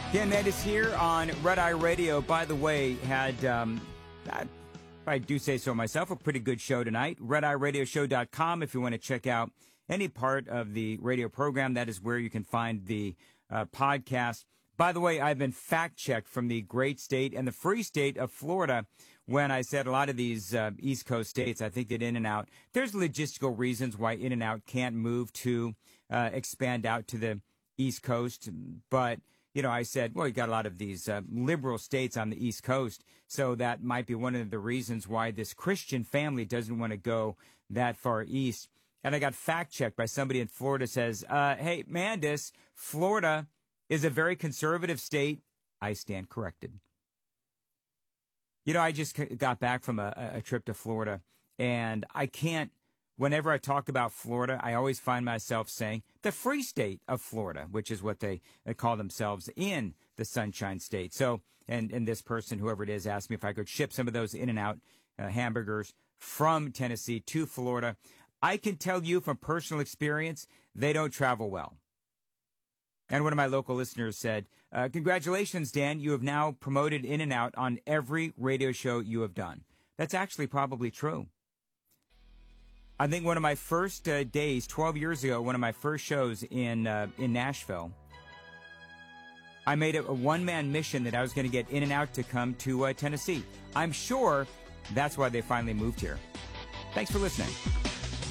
Dan Mandis here on Red Eye Radio. By the way, had, if I do say so myself, a pretty good show tonight. RedEyeRadioshow.com if you want to check out any part of the radio program. That is where you can find the podcast. By the way, I've been fact-checked from the great state and the free state of Florida when I said a lot of these East Coast states, I think that In-N-Out, there's logistical reasons why In-N-Out can't move to expand out to the East Coast, but you know, I said, well, you got a lot of these liberal states on the East Coast, so that might be one of the reasons why this Christian family doesn't want to go that far east. And I got fact-checked by somebody in Florida says, hey, Mandis, Florida is a very conservative state. I stand corrected. You know, I just got back from a trip to Florida, and I can't, whenever I talk about Florida, I always find myself saying the free state of Florida, which is what they call themselves in the Sunshine State. So, and this person, whoever it is, asked me if I could ship some of those In-N-Out hamburgers from Tennessee to Florida. I can tell you from personal experience, they don't travel well. And one of my local listeners said, congratulations, Dan, you have now promoted In-N-Out on every radio show you have done. That's actually probably true. I think one of my first days, 12 years ago, one of my first shows in Nashville, I made a one-man mission that I was going to get In-N-Out to come to Tennessee. I'm sure that's why they finally moved here. Thanks for listening.